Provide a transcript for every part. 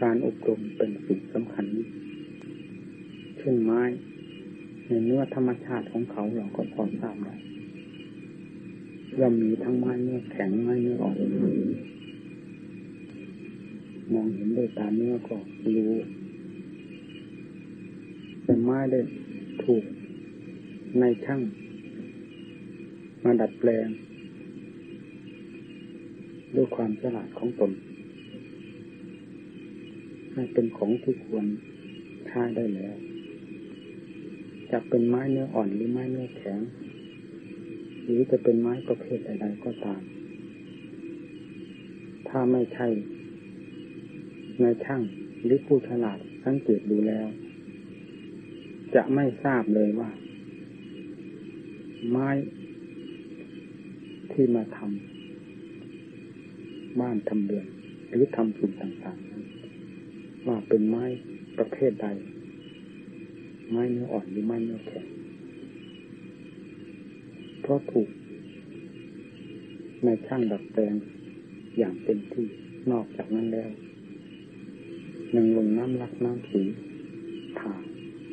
การอบรมเป็นสิ่งสำคัญเช่นไม้ในเนื้อธรรมชาติของเขาเราก็พอทราบได้ย่อมมีทั้งไม้เนื้อแข็งไม้เนื้ออ่อนมองเห็นด้วยตาเนื้อก็รู้แต่ไม้ได้ถูกในช่างมาดัดแปลงด้วยความฉลาดของตนให้เป็นของที่ควรใช้ได้แล้วจะเป็นไม้เนื้ออ่อนหรือไม้เนื้อแข็งหรือจะเป็นไม้ประเภทใดๆก็ตามถ้าไม่ใช่นายช่างหรือผู้ฉลาดสังเกตดูแล้วจะไม่ทราบเลยว่าไม้ที่มาทำบ้านทำเรือนหรือทำสิ่งต่างๆว่าเป็นไม้ประเภทใดไม้เนื้ออ่อนหรือไม้เนื้อแข็งเพราะถูกในช่างดัดแปลงอย่างเต็มที่นอกจากนั้นแล้วยังลงน้ำลักน้ำสีทา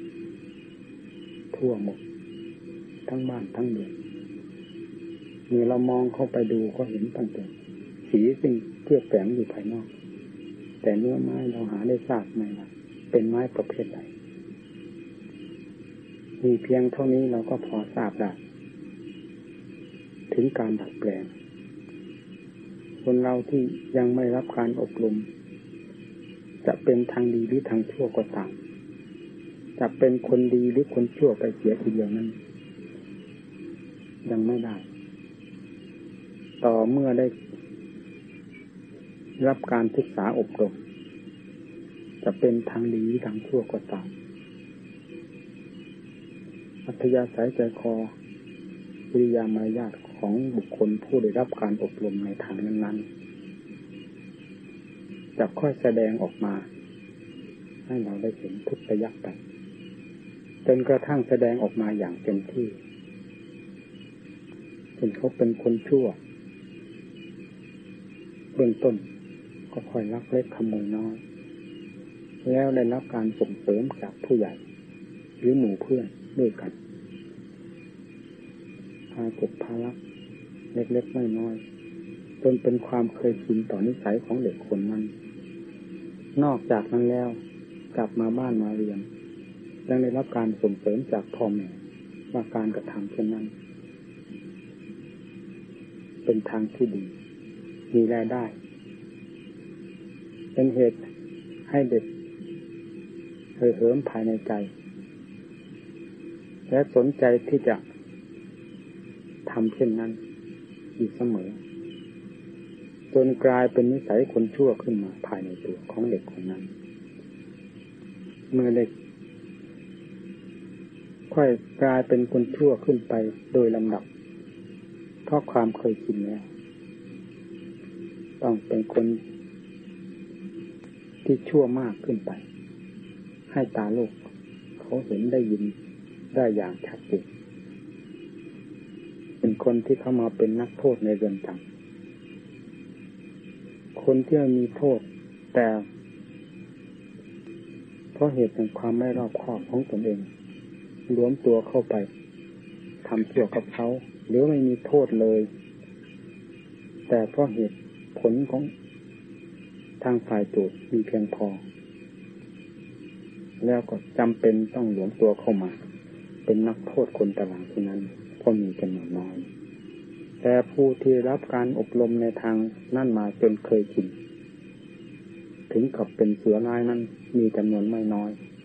ทั่วหมดทั้งบ้านทั้งเรือนเมื่อเรามองเข้าไปดูก็เห็นตั้งแต่สีซึ่งเคลือบแฝงอยู่ภายนอกแต่เนื้อไม้เราหาได้ทราบไหมว่าเป็นไม้ประเภทใดมีเพียงเท่านี้เราก็พอทราบได้ถึงการดัดแปลงคนเราที่ยังไม่รับการอบรมจะเป็นทางดีหรือทางชั่วก็ตามจะเป็นคนดีหรือคนชั่วไปเสียทีเดียวนั้นยังไม่ได้ต่อเมื่อได้รับการศึกษาอบรมจะเป็นทางดีหรือทางชั่วก็ตามอัธยาศัยใจคอกิริยามารยาทของบุคคลผู้ได้รับการอบรมในทางนั้นๆจะค่อยแสดงออกมาให้เราได้เห็นทุกระยะไปจนกระทั่งแสดงออกมาอย่างเต็มที่จนเขาเป็นคนชั่วเบื้องต้นก็ค่อยลักเล็กขโมยน้อยแล้วได้รับการส่งเสริมจากผู้ใหญ่หรือหมู่เพื่อนด้วยกันพาเก็บพาลักเล็กๆน้อยๆจนเป็นความเคยชินต่อนิสัยของเด็กคนนั้นนอกจากนั้นแล้วกลับมาบ้านมาเรียนยังได้รับการส่งเสริมจากพ่อแม่ว่าการกระทำเช่นนั้นเป็นทางที่ดีมีรายได้เป็นเหตุให้เด็กเหิมภายในใจและสนใจที่จะทำเช่นนั้นอยู่เสมอจนกลายเป็นนิสัยคนชั่วขึ้นมาภายในตัวของเด็กคนนั้นเมื่อเด็กค่อยกลายเป็นคนชั่วขึ้นไปโดยลำดับเพราะความเคยชินแล้วต้องเป็นคนที่ชั่วมากขึ้นไปให้ตาโลกเขาเห็นได้ยินได้อย่างชัดเจนเป็นคนที่เข้ามาเป็นนักโทษในเรือนจำคนที่มีโทษแต่เพราะเหตุแห่งความไม่รอบคอบของตนเองรวมตัวเข้าไปทำชั่วกับเขาหรือไม่มีโทษเลยแต่เพราะเหตุผลของทางฝ่ายโจทย์มีเพียงพอแล้วก็จำเป็นต้องหลวมตัวเข้ามาเป็นนักโทษคนตารางที่นั้นเพราะมีจำนวนน้อยแต่ผู้ที่รับการอบรมในทางนั่นมาจนเคยชินถึงกับเป็นเสือร้ายนั้นมีจำนวนไม่น้อย